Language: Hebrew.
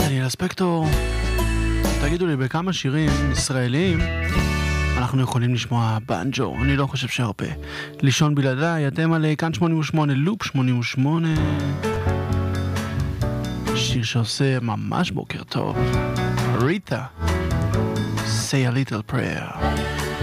דניאל ספקטור, תגידו לי בכמה שירים ישראלים אנחנו יכולים לשמוע בנג'ו? אני לא חושב שהרבה. לישון בלעדיי, אתם על כאן 88, לופ 88, שיר שעושה ממש בוקר טוב. ריטה, Say a Little Prayer.